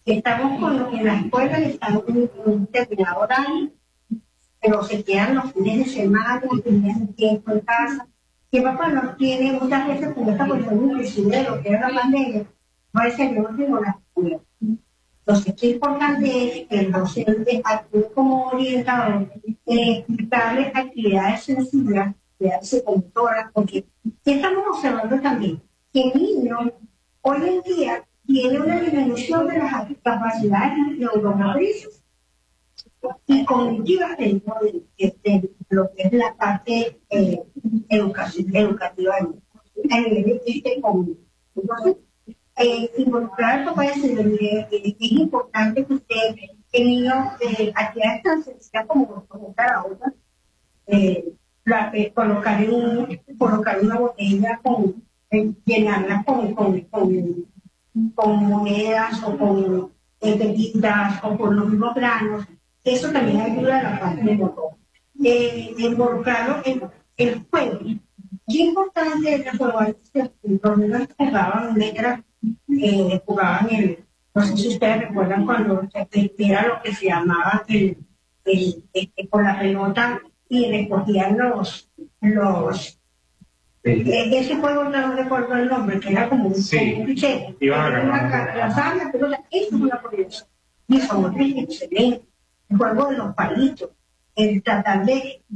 Estamos con lo que en la escuela están en un determinado horario, pero se quedan los fines de semana, tienen tiempo en casa. Que papá no tiene muchas veces con esta cuestión inclusive de lo que era la pandemia, no es el orden o la escuela. Entonces, qué importante es que el docente actúe como orientador, darle actividades sencillas, actividades psicomotoras, porque ¿qué estamos observando también? Que el niño hoy en día tiene una disminución de las capacidades neuromotrices y cognitivas dentro de lo que es la parte educativa a nivel común. Entonces, involucrar al papá y decirle, es importante que usted, el niño, actividades tan sencillas como karaoke, colocar una botella llenarla con monedas o con pepitas o con los mismos granos. Eso también ayuda a la parte de motor. Involucrarlo en el juego. Qué importante es el juego. Los niños jugaban letras, jugaban no sé si ustedes recuerdan cuando era lo que se llamaba con la pelota y recogían ese juego no recuerdo el nombre, que era como un cliché. La sala, pero eso es una proyección. Y son excelente. El juego de los palitos. El tratar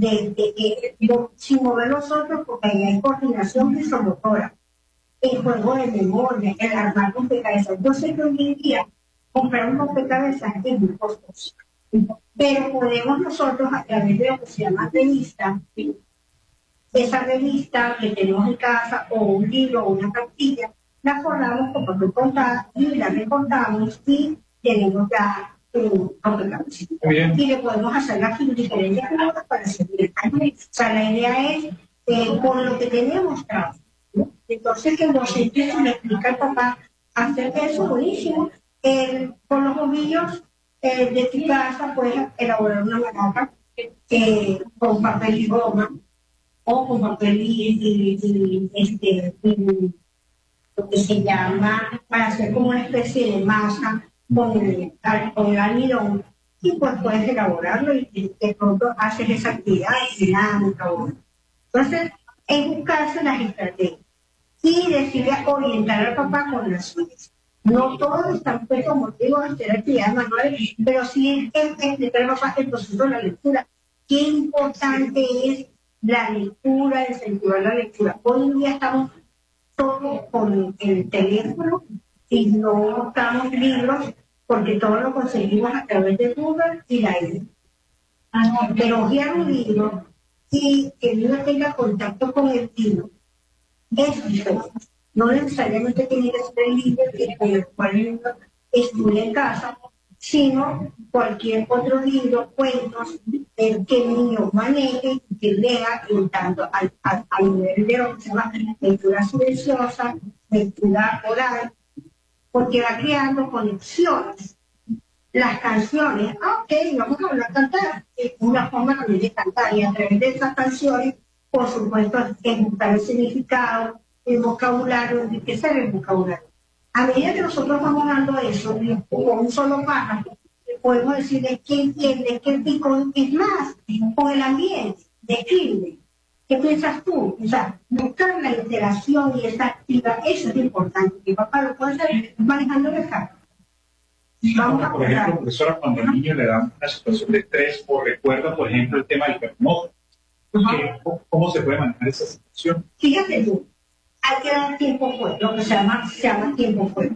sin mover los otros, porque ahí hay coordinación visomotora. El juego de memoria, el armar rompecabezas. Yo sé que hoy en día comprar un rompecabezas es muy costoso. Pero podemos nosotros, a través de lo que se llama revista, esa revista que tenemos en casa, o un libro, o una cartilla, la forramos con papel contado y la recortamos y tenemos ya un rompecabezas. Y le podemos hacer las diferentes cosas para seguir. O sea, la idea es, con lo que tenemos, trabajar. Entonces, que el docente se le explica al papá hacer eso, buenísimo. Con los bombillos de tu casa puedes elaborar una maraca con papel y goma, o con papel lo que se llama, para hacer como una especie de masa con el almidón, y pues puedes elaborarlo y de pronto haces esa actividad dinámica. Entonces, es buscarse las estrategias y decirle orientar al papá con las suyas. No todos están puestos motivos a hacer actividades manuales, pero sí explicar al papá el proceso de la lectura. Qué importante es la lectura, incentivar la lectura. Hoy en día estamos todos con el teléfono y no buscamos libros porque todo lo conseguimos a través de Google y la ID. Pero hojear un libro y que el niño tenga contacto con el libro es diferente. No necesariamente tiene que ser el libro con el cual el niño estudia en casa, sino cualquier otro libro, cuentos, que el niño maneje y que lea, tanto a nivel de lo que se llama lectura silenciosa, lectura oral, porque va creando conexiones. Las canciones, vamos a hablar cantar, es una forma también de cantar, y a través de esas canciones, por supuesto, es buscar el significado, el vocabulario, enriquecer el vocabulario. A medida que nosotros vamos dando eso, con un solo párrafo, podemos decir de qué entiende, qué pico es más, con el ambiente, describe. ¿Qué piensas tú? O sea, buscar la interacción y esa actividad, eso es importante, que papá lo puede hacer manejando el carro. Por ejemplo, profesora, cuando al niño le da una situación de estrés o recuerda, por ejemplo, el tema del terremoto, ¿cómo se puede manejar esa situación? Fíjate tú, hay que dar tiempo fuera, lo que se llama tiempo fuera.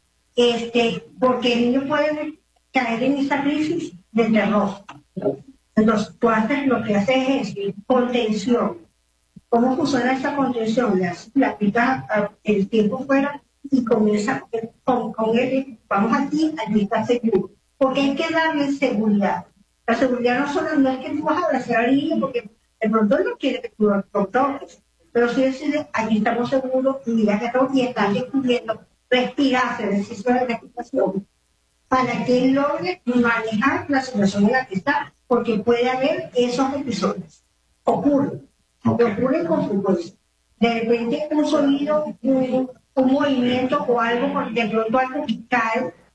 Porque el niño puede caer en esa crisis de terror. Entonces, tú haces, lo que haces es contención. ¿Cómo funciona esa contención? Le aplicas el tiempo fuera y comienza con él, vamos aquí está seguro. Porque hay que darle seguridad. La seguridad no es que tú vas a abrazar al niño porque el pronto no quiere que tú lo toques, pero sí decirle, aquí estamos seguros, y mira que estamos y estás descubriendo, respirar, hacer ejercicio de respiración, para que él logre manejar la situación en la que está, porque puede haber esos episodios. Ocurren con frecuencia. De repente un sonido, un movimiento o algo, de pronto algo que cae,